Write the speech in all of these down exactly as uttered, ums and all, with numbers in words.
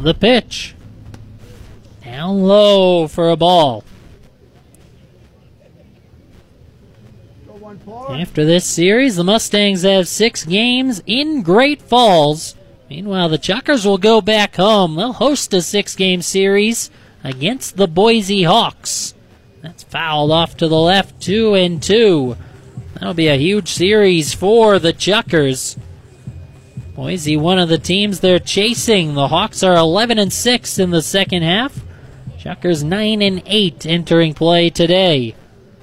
the pitch. Down low for a ball. After this series, the Mustangs have six games in Great Falls. Meanwhile, the Chuckers will go back home. They'll host a six-game series against the Boise Hawks. That's fouled off to the left, two and two. That'll be a huge series for the Chuckers. Boise, one of the teams they're chasing. The Hawks are eleven and six in the second half. Chuckers nine and eight entering play today.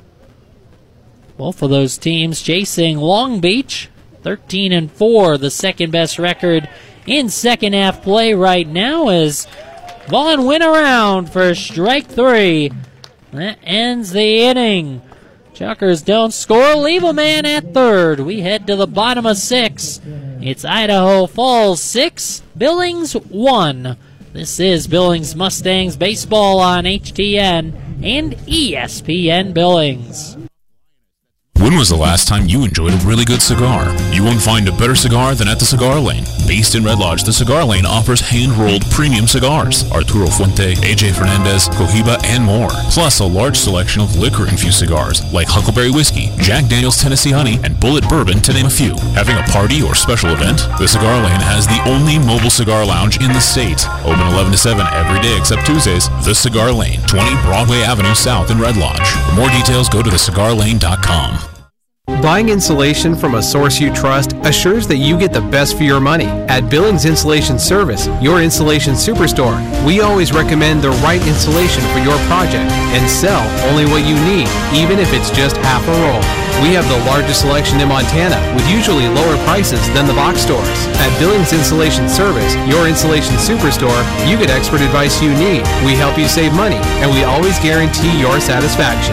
Both of those teams chasing Long Beach, thirteen and four, the second best record in second half play right now, as Vaughn went around for strike three. That ends the inning. Chuckers don't score, leave a man at third. We head to the bottom of six. It's Idaho Falls six, Billings one. This is Billings Mustangs baseball on H T N and E S P N Billings. When was the last time you enjoyed a really good cigar? You won't find a better cigar than at the Cigar Lane. Based in Red Lodge, the Cigar Lane offers hand-rolled premium cigars, Arturo Fuente, A J Fernandez, Cohiba, and more. Plus a large selection of liquor-infused cigars like Huckleberry Whiskey, Jack Daniel's Tennessee Honey, and Bullet Bourbon, to name a few. Having a party or special event? The Cigar Lane has the only mobile cigar lounge in the state. Open eleven to seven every day except Tuesdays. The Cigar Lane, twenty Broadway Avenue South in Red Lodge. For more details, go to the cigar lane dot com. Buying insulation from a source you trust assures that you get the best for your money. At Billings Insulation Service, your insulation superstore, we always recommend the right insulation for your project and sell only what you need, even if it's just half a roll. We have the largest selection in Montana, with usually lower prices than the box stores. At Billings Insulation Service, your insulation superstore, you get expert advice you need. We help you save money, and we always guarantee your satisfaction.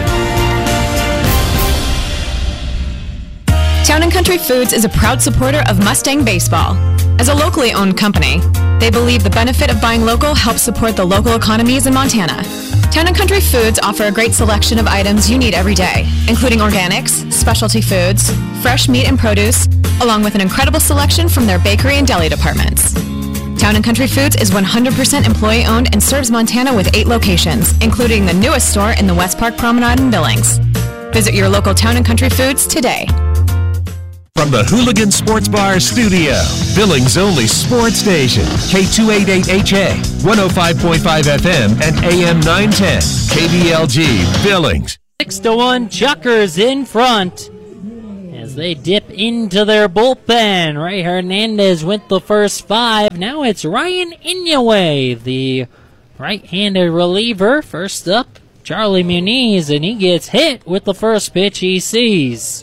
Town and Country Foods is a proud supporter of Mustang Baseball. As a locally owned company, they believe the benefit of buying local helps support the local economies in Montana. Town and Country Foods offer a great selection of items you need every day, including organics, specialty foods, fresh meat and produce, along with an incredible selection from their bakery and deli departments. Town and Country Foods is one hundred percent employee-owned and serves Montana with eight locations, including the newest store in the West Park Promenade in Billings. Visit your local Town and Country Foods today. From the Hooligan Sports Bar studio, Billings' only sports station, K two eighty-eight H A, one oh five point five F M and A M nine ten, K B L G, Billings. Six to one, Chuckers in front as they dip into their bullpen. Ray Hernandez went the first five. Now it's Ryan Inoue, the right-handed reliever. First up, Charlie Muniz, and he gets hit with the first pitch he sees.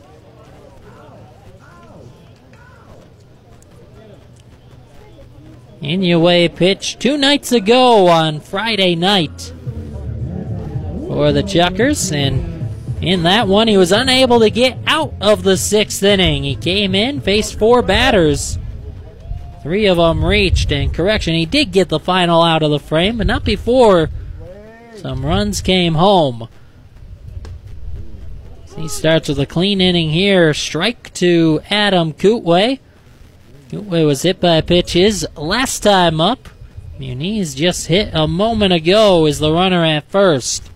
Inoue pitched two nights ago on Friday night for the Chuckers, and in that one he was unable to get out of the sixth inning. He came in, faced four batters. Three of them reached, and correction, he did get the final out of the frame, but not before some runs came home. He starts with a clean inning here. Strike to Adam Kootway. Kootway was hit by a pitch his last time up. Muniz just hit a moment ago as the runner at first.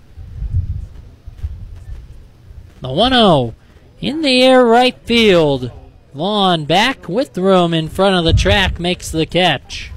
The one oh in the air right field. Vaughn back with room in front of the track makes the catch.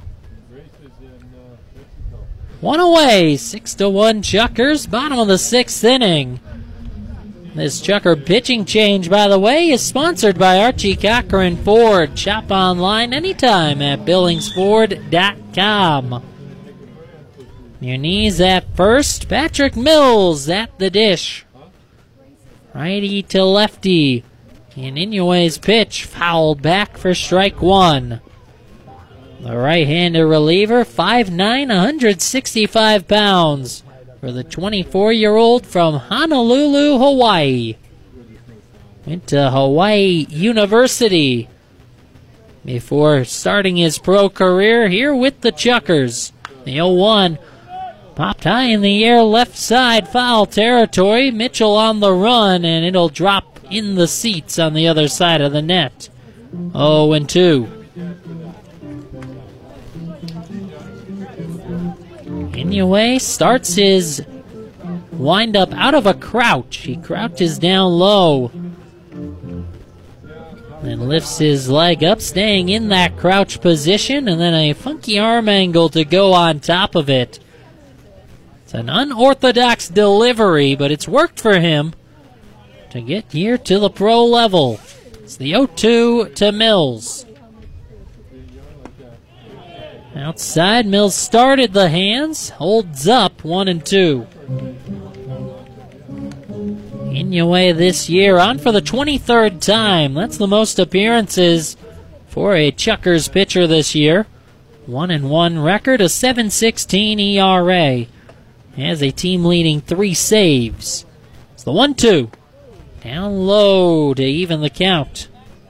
One away, six to one Chuckers, bottom of the sixth inning. This Chucker pitching change, by the way, is sponsored by Archie Cochran Ford. Shop online anytime at billings ford dot com. Muniz at first, Patrick Mills at the dish. Righty to lefty. And Inoue's pitch fouled back for strike one. The right-handed reliever, five nine, one hundred sixty-five pounds. For the twenty-four-year-old from Honolulu, Hawaii. Went to Hawaii University before starting his pro career here with the Chuckers. The oh one popped high in the air, left side, foul territory. Mitchell on the run, and it'll drop in the seats on the other side of the net. oh and two. Inoue starts his windup out of a crouch. He crouches down low. Then lifts his leg up, staying in that crouch position, and then a funky arm angle to go on top of it. It's an unorthodox delivery, but it's worked for him to get here to the pro level. It's the oh two to Mills. Outside, Mills started the hands, holds up one and two. Inoue this year on for the twenty-third time. That's the most appearances for a Chuckers pitcher this year. One and one record, a seven sixteen E R A. Has a team-leading three saves. It's the one two. Down low to even the count.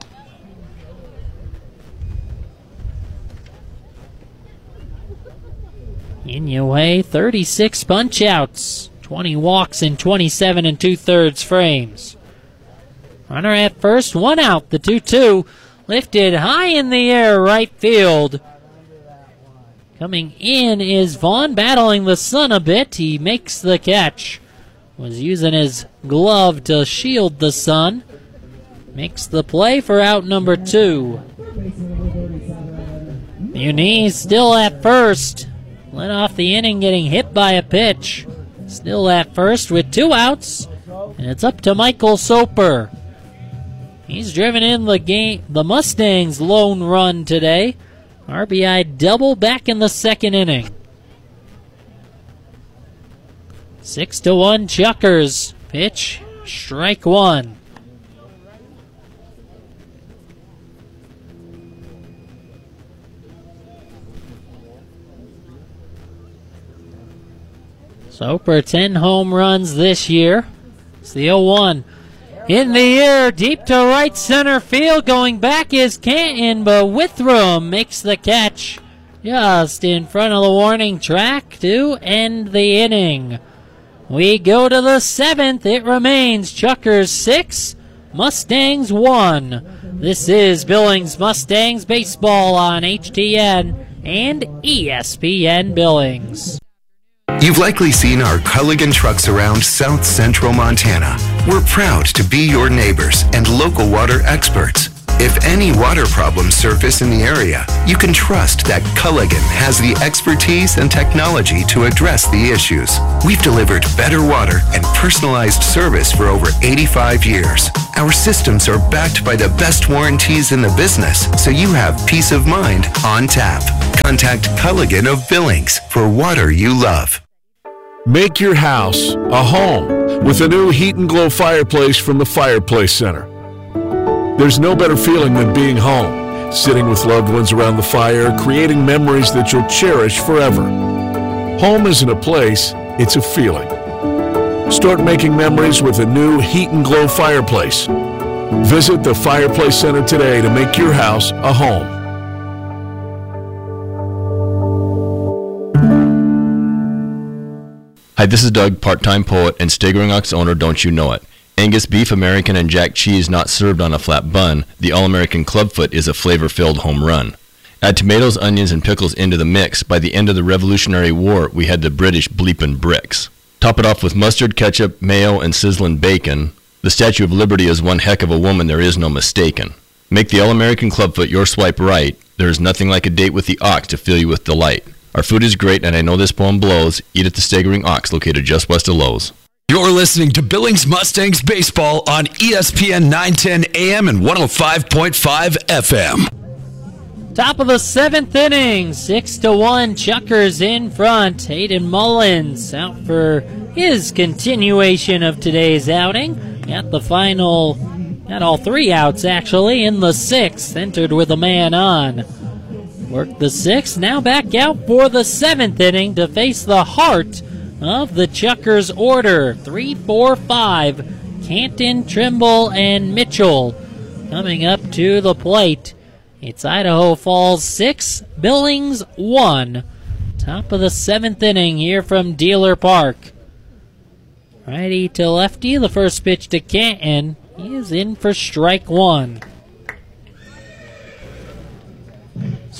Inoue, thirty-six punch-outs. twenty walks in twenty-seven and two-thirds frames. Runner at first, one out. The two two lifted high in the air, right field. Coming in is Vaughn, battling the sun a bit. He makes the catch. Was using his glove to shield the sun. Makes the play for out number two. Muniz still at first. Led off the inning getting hit by a pitch. Still at first with two outs, and it's up to Michael Soper. He's driven in the game, the Mustangs' lone run today. R B I double back in the second inning. Six to one Chuckers. Pitch, strike one. Soper, ten home runs this year. It's the oh one. In the air, deep to right center field. Going back is Canton, but Withrow makes the catch just in front of the warning track to end the inning. We go to the seventh. It remains Chuckers six, Mustangs one. This is Billings Mustangs baseball on H T N and E S P N Billings. You've likely seen our Culligan trucks around South Central Montana. We're proud to be your neighbors and local water experts. If any water problems surface in the area, you can trust that Culligan has the expertise and technology to address the issues. We've delivered better water and personalized service for over eighty-five years. Our systems are backed by the best warranties in the business, so you have peace of mind on tap. Contact Culligan of Billings for water you love. Make your house a home with a new Heat and Glow fireplace from the Fireplace Center. There's no better feeling than being home, sitting with loved ones around the fire, creating memories that you'll cherish forever. Home isn't a place, it's a feeling. Start making memories with a new Heat and Glow fireplace. Visit the Fireplace Center today to make your house a home. Hi, this is Doug, part-time poet and Staggering Ox owner, Don't You Know It. Angus beef, American, and Jack cheese not served on a flat bun, the All-American Clubfoot is a flavor-filled home run. Add tomatoes, onions, and pickles into the mix. By the end of the Revolutionary War, we had the British bleepin' bricks. Top it off with mustard, ketchup, mayo, and sizzling bacon. The Statue of Liberty is one heck of a woman, there is no mistaken. Make the All-American Clubfoot your swipe right. There is nothing like a date with the ox to fill you with delight. Our food is great, and I know this poem blows. Eat at the Staggering Ox, located just west of Lowe's. You're listening to Billings Mustangs Baseball on E S P N nine ten A M and one oh five point five F M. Top of the seventh inning, six to one, Chuckers in front. Hayden Mullins out for his continuation of today's outing. Got the final, got all three outs actually in the sixth, entered with a man on. Worked the sixth, now back out for the seventh inning to face the heart of the Chuckers order. Three, four, five, Canton, Trimble, and Mitchell coming up to the plate. It's Idaho Falls six, Billings one. Top of the seventh inning here from Dealer Park. Righty to lefty, the first pitch to Canton. He is in for strike one.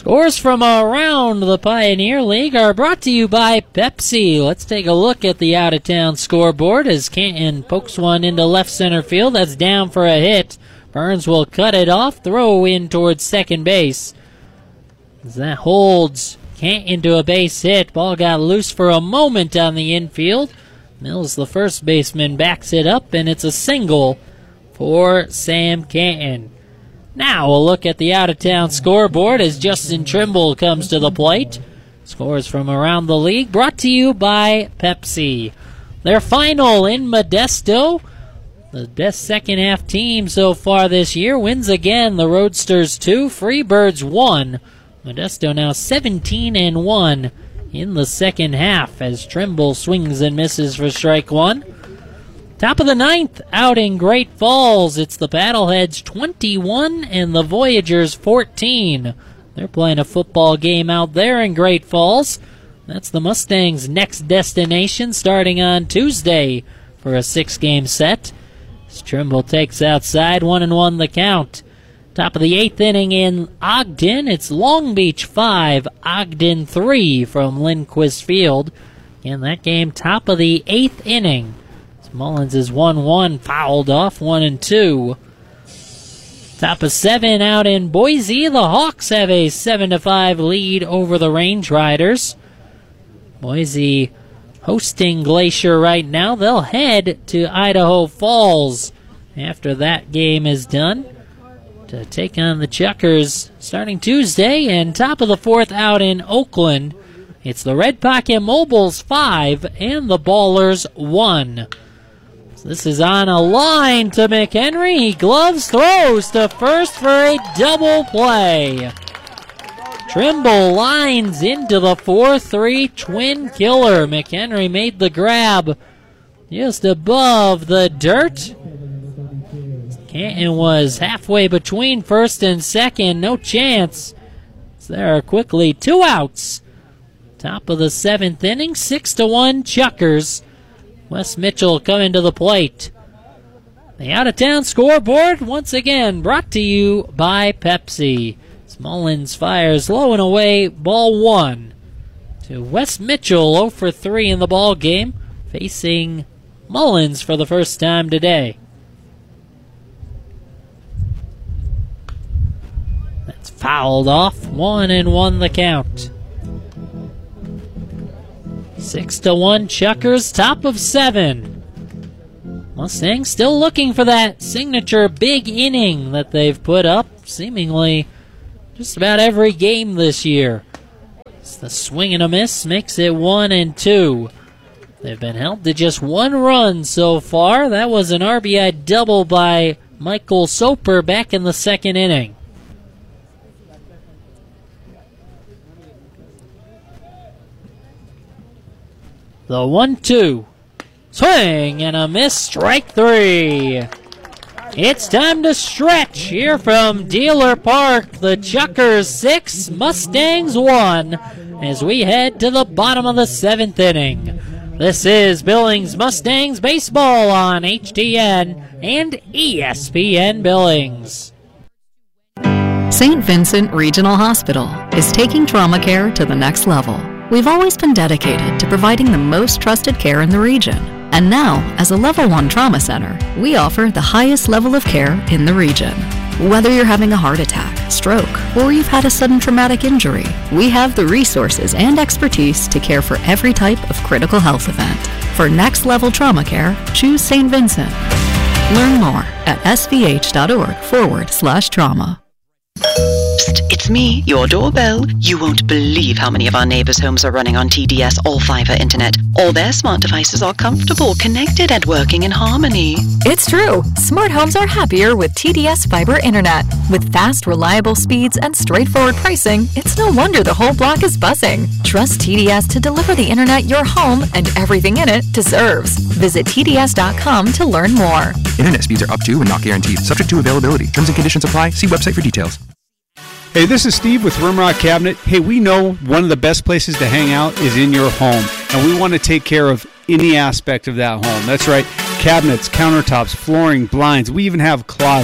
Scores from around the Pioneer League are brought to you by Pepsi. Let's take a look at the out-of-town scoreboard as Canton pokes one into left center field. That's down for a hit. Burns will cut it off, throw in towards second base. As that holds Canton to a base hit. Ball got loose for a moment on the infield. Mills, the first baseman, backs it up, and it's a single for Sam Canton. Now we'll look at the out-of-town scoreboard as Justin Trimble comes to the plate. Scores from around the league brought to you by Pepsi. Their final in Modesto. The best second-half team so far this year wins again. The Roadsters two, Freebirds one. Modesto now seventeen and one in the second half as Trimble swings and misses for strike one. Top of the ninth, out in Great Falls, it's the Paddleheads twenty-one and the Voyagers fourteen. They're playing a football game out there in Great Falls. That's the Mustangs' next destination starting on Tuesday for a six-game set. As Trimble takes outside, one and one the count. Top of the eighth inning in Ogden, it's Long Beach five, Ogden three from Lindquist Field. In that game, top of the eighth inning. Mullins is one one, fouled off, one and two. Top of seven out in Boise, the Hawks have a seven to five lead over the Range Riders. Boise hosting Glacier right now. They'll head to Idaho Falls after that game is done to take on the Chuckers starting Tuesday. And top of the fourth out in Oakland, it's the Red Pocket Mobiles five and the Ballers one. This is on a line to McHenry. He gloves, throws to first for a double play. Trimble lines into the four three twin killer. McHenry made the grab just above the dirt. Canton was halfway between first and second. No chance. So there are quickly two outs. Top of the seventh inning, six to one Chuckers. Wes Mitchell coming to the plate. The out-of-town scoreboard, once again, brought to you by Pepsi. Mullins fires low and away, ball one. To Wes Mitchell, oh for three in the ball game, facing Mullins for the first time today. That's fouled off, one and one the count. Six to one Chuckers, top of seven. Mustangs still looking for that signature big inning that they've put up seemingly just about every game this year. It's the swing and a miss makes it one and two. They've been held to just one run so far. That was an R B I double by Michael Soper back in the second inning. The one two. Swing and a miss, strike three. It's time to stretch here from Dealer Park. The Chuckers six, Mustangs one, as we head to the bottom of the seventh inning. This is Billings Mustangs baseball on H T N and E S P N Billings. Saint Vincent Regional Hospital is taking trauma care to the next level. We've always been dedicated to providing the most trusted care in the region. And now, as a Level one Trauma Center, we offer the highest level of care in the region. Whether you're having a heart attack, stroke, or you've had a sudden traumatic injury, we have the resources and expertise to care for every type of critical health event. For next-level trauma care, choose Saint Vincent. Learn more at svh.org forward slash trauma. Psst, it's me, your doorbell. You won't believe how many of our neighbors' homes are running on T D S All-Fiber Internet. All their smart devices are comfortable, connected, and working in harmony. It's true. Smart homes are happier with T D S Fiber Internet. With fast, reliable speeds and straightforward pricing, it's no wonder the whole block is buzzing. Trust T D S to deliver the internet your home and everything in it deserves. Visit T D S dot com to learn more. Internet speeds are up to and not guaranteed. Subject to availability. Terms and conditions apply. See website for details. Hey, this is Steve with Rimrock Cabinet. Hey, we know one of the best places to hang out is in your home, and we want to take care of any aspect of that home. That's right, cabinets, countertops, flooring, blinds. We even have closets.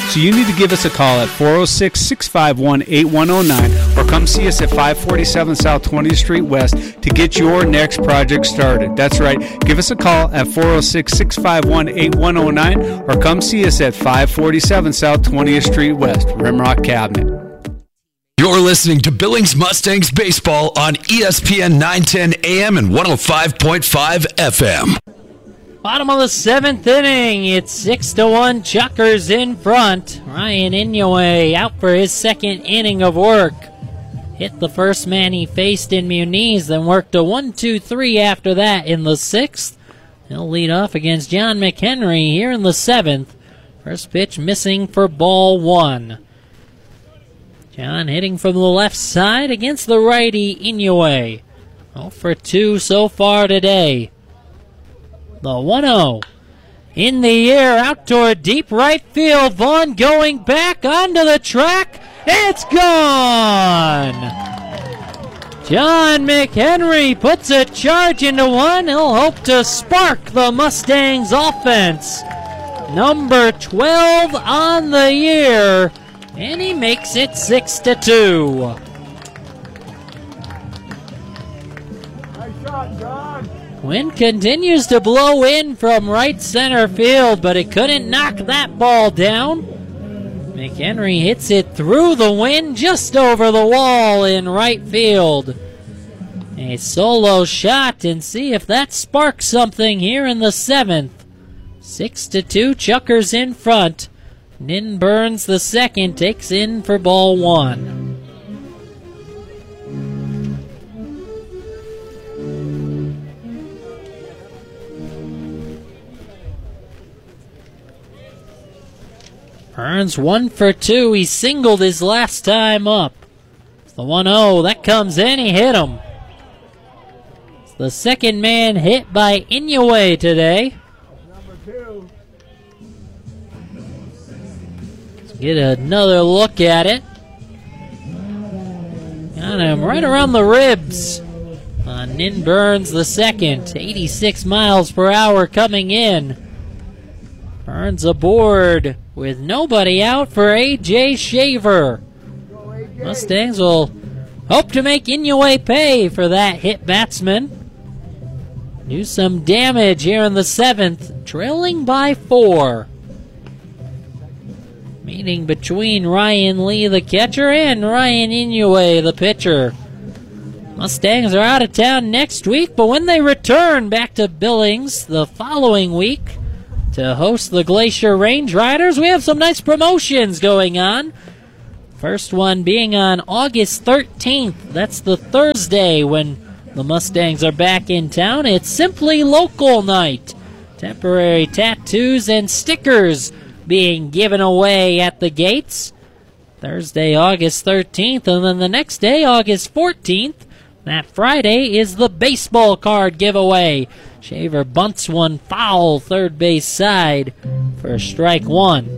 So you need to give us a call at four oh six, six five one, eight one oh nine or come see us at five forty-seven South twentieth Street West to get your next project started. That's right. Give us a call at four oh six, six five one, eight one oh nine or come see us at five forty-seven South twentieth Street West, Rimrock Cabinet. You're listening to Billings Mustangs Baseball on E S P N nine ten A M and one oh five point five F M. Bottom of the seventh inning, it's six to one. Chuckers in front. Ryan Inoue out for his second inning of work. Hit the first man he faced in Muniz, then worked a one two three after that in the sixth. He'll lead off against John McHenry here in the seventh. First pitch missing for ball one. John hitting from the left side against the righty Inoue. oh for two so far today. The one oh. In the air, out toward deep right field. Vaughn going back onto the track. It's gone! John McHenry puts a charge into one. He'll hope to spark the Mustangs offense. Number twelve on the year. And he makes it six to two. Nice shot, John. Wind continues to blow in from right center field, but it couldn't knock that ball down. McHenry hits it through the wind just over the wall in right field. A solo shot, and see if that sparks something here in the seventh. Six to two, Chuckers in front. Nin Burns the second takes in for ball one. Burns one for two. He singled his last time up. It's the one oh. That comes in. He hit him. It's the second man hit by Inoue today. Number two. Let's get another look at it. Got him right around the ribs. Uh, Nin Burns the second. eighty-six miles per hour coming in. Burns aboard with nobody out for A J Shaver. Mustangs will hope to make Inoue pay for that hit batsman. Do some damage here in the seventh, trailing by four. Meeting between Ryan Lee, the catcher, and Ryan Inoue, the pitcher. Mustangs are out of town next week, but when they return back to Billings the following week to host the Glacier Range Riders, we have some nice promotions going on. First one being on August thirteenth. That's the Thursday when the Mustangs are back in town. It's Simply Local Night. Temporary tattoos and stickers being given away at the gates. Thursday, August thirteenth, and then the next day, August fourteenth. That Friday is the baseball card giveaway. Shaver bunts one foul third base side for strike one.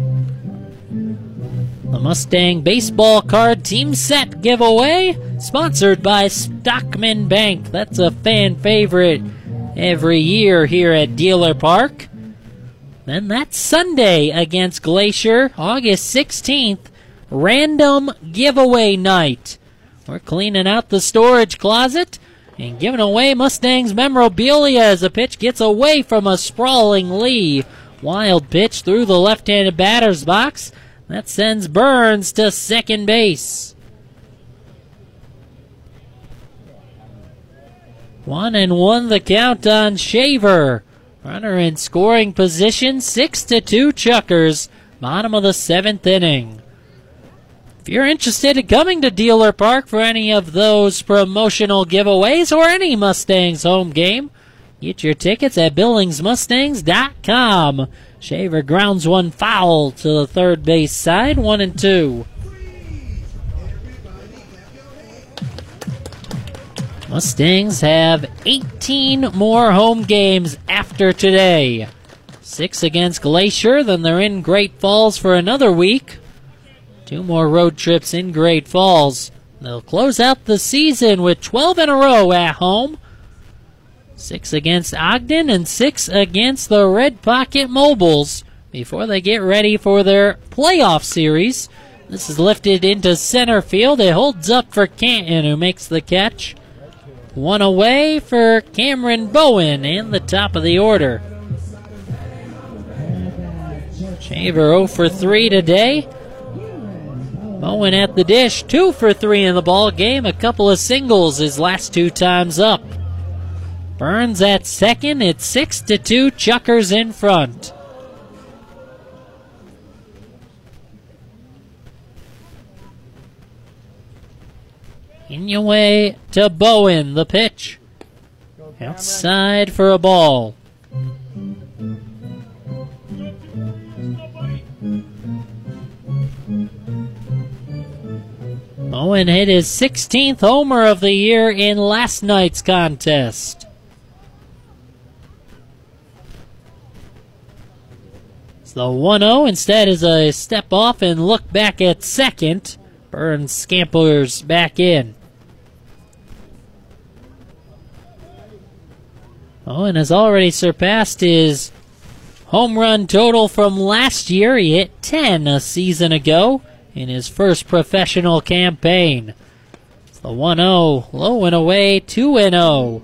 The Mustang baseball card team set giveaway sponsored by Stockman Bank. That's a fan favorite every year here at Dealer Park. Then that's Sunday against Glacier, August sixteenth, random giveaway night. We're cleaning out the storage closet and giving away Mustangs memorabilia as the pitch gets away from a sprawling Lee. Wild pitch through the left-handed batter's box. That sends Burns to second base. One and one the count on Shaver. Runner in scoring position, six to two Chuckers. Bottom of the seventh inning. If you're interested in coming to Dealer Park for any of those promotional giveaways or any Mustangs home game, get your tickets at Billings Mustangs dot com. Shaver grounds one foul to the third base side, one and two. Mustangs have eighteen more home games after today. Six against Glacier, then they're in Great Falls for another week. Two more road trips in Great Falls. They'll close out the season with twelve in a row at home. Six against Ogden and six against the Red Pocket Mobiles. before they get ready for their playoff series. This is lifted into center field. It holds up for Canton, who makes the catch. One away for Cameron Bowen in the top of the order. Shaver oh for three today. Bowen at the dish, two for three in the ball game. A couple of singles his last two times up. Burns at second. It's six to two. Chuckers in front. Inouye to Bowen, the pitch. Outside for a ball. Bowen hit his sixteenth homer of the year in last night's contest. So the one oh instead is a step off and look back at second. Burns scampers back in. Bowen has already surpassed his home run total from last year. He hit ten a season ago in his first professional campaign. It's the one oh, low and away, two and oh.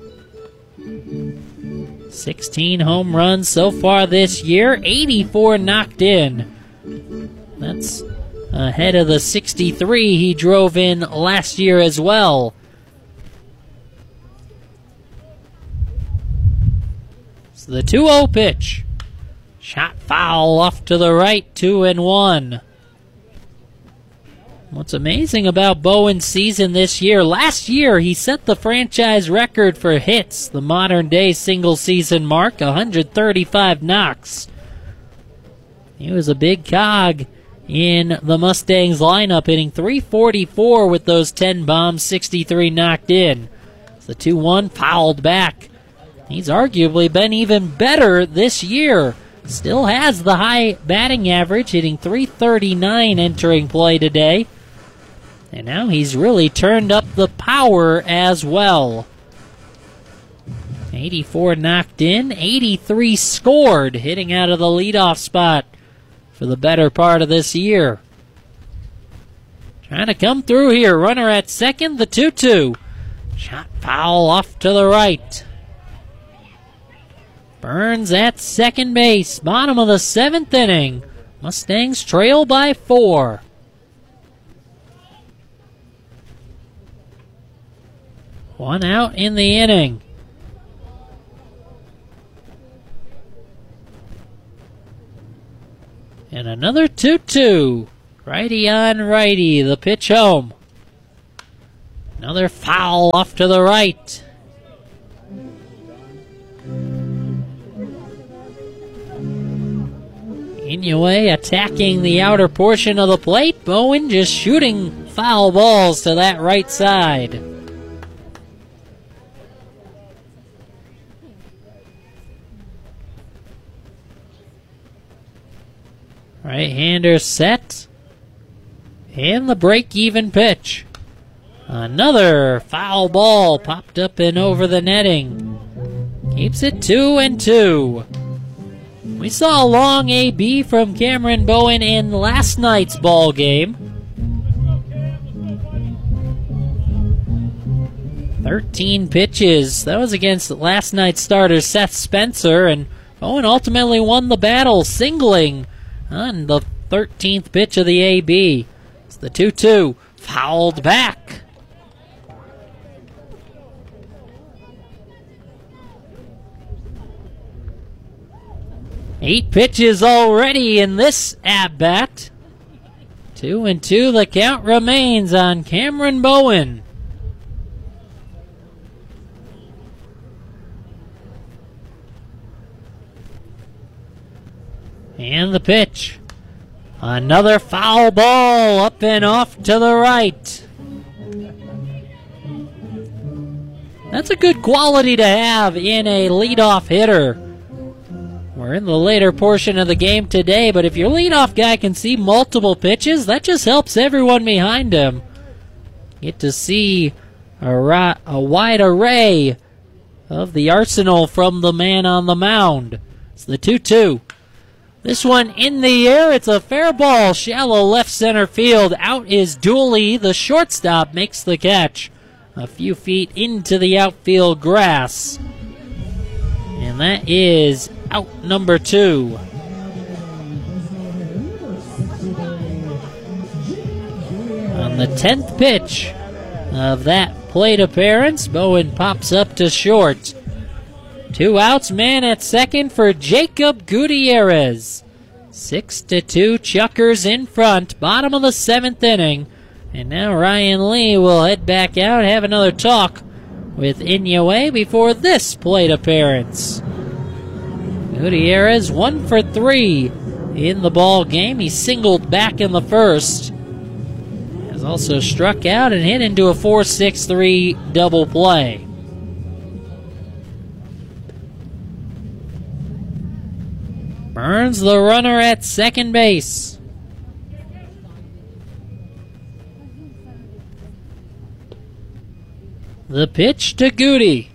sixteen home runs so far this year, eighty-four knocked in. That's ahead of the sixty-three he drove in last year as well. So the two oh pitch. Shot foul off to the right, two and one. What's amazing about Bowen's season this year, last year he set the franchise record for hits, the modern day single season mark, one hundred thirty-five knocks. He was a big cog in the Mustangs lineup, hitting three forty-four with those ten bombs, sixty-three knocked in. It's the two one fouled back. He's arguably been even better this year. Still has the high batting average, hitting three thirty-nine entering play today. And now he's really turned up the power as well. eighty-four knocked in, eighty-three scored, hitting out of the leadoff spot for the better part of this year. Trying to come through here. Runner at second, the two two. Shot foul off to the right. Burns at second base. Bottom of the seventh inning. Mustangs trail by four. One out in the inning. And another two two. Righty on righty. The pitch home. Another foul off to the right. Inouye attacking the outer portion of the plate. Bowen just shooting foul balls to that right side. Right-hander set. And the break-even pitch. Another foul ball popped up and over the netting. Keeps it two and two. We saw a long A B from Cameron Bowen in last night's ball game. thirteen pitches. That was against last night's starter Seth Spencer, and Bowen ultimately won the battle, singling on the thirteenth pitch of the A B. It's the two two. Fouled back. Eight pitches already in this at-bat. Two and two, the count remains on Cameron Bowen. And the pitch. Another foul ball up and off to the right. That's a good quality to have in a leadoff hitter. We're in the later portion of the game today, but if your leadoff guy can see multiple pitches, that just helps everyone behind him get to see a, ri- a wide array of the arsenal from the man on the mound. It's the two two. This one in the air. It's a fair ball. Shallow left center field. Out is Dooley. The shortstop makes the catch a few feet into the outfield grass. And that is out number two. On the tenth pitch of that plate appearance, Bowen pops up to short. Two outs, man at second for Jacob Gutierrez. Six to two, Chuckers in front, bottom of the seventh inning. And now Ryan Lee will head back out, have another talk with Inoue before this plate appearance. Gutierrez one for three in the ball game. He singled back in the first. Has also struck out and hit into a four six three double play. Burns the runner at second base. The pitch to Goody.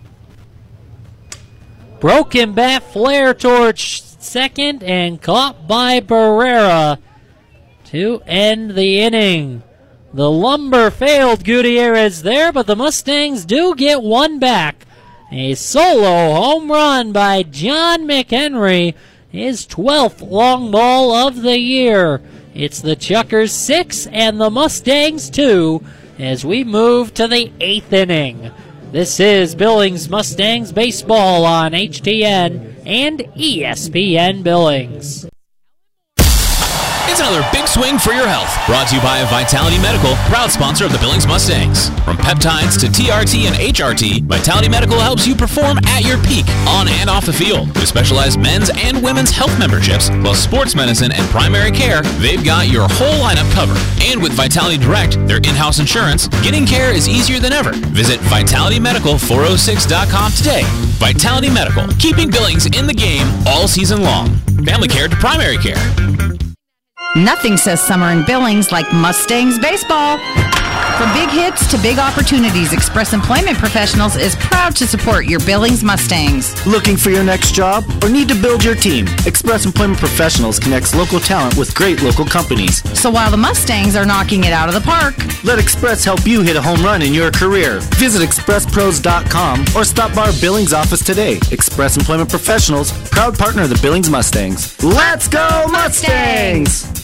Broken bat flare towards second and caught by Barrera to end the inning. The lumber failed Gutierrez there, but the Mustangs do get one back. A solo home run by John McHenry. His twelfth long ball of the year. It's the Chuckers six and the Mustangs two as we move to the eighth inning. This is Billings Mustangs baseball on H T N and E S P N Billings. It's another big swing for your health. Brought to you by Vitality Medical, proud sponsor of the Billings Mustangs. From peptides to T R T and H R T, Vitality Medical helps you perform at your peak, on and off the field. With specialized men's and women's health memberships, plus sports medicine and primary care, they've got your whole lineup covered. And with Vitality Direct, their in-house insurance, getting care is easier than ever. Visit vitality medical four oh six dot com today. Vitality Medical, keeping Billings in the game all season long. Family care to primary care. Nothing says summer in Billings like Mustangs baseball. From big hits to big opportunities, Express Employment Professionals is proud to support your Billings Mustangs. Looking for your next job or need to build your team? Express Employment Professionals connects local talent with great local companies. So while the Mustangs are knocking it out of the park, let Express help you hit a home run in your career. Visit express pros dot com or stop by our Billings office today. Express Employment Professionals, proud partner of the Billings Mustangs. Let's go Mustangs!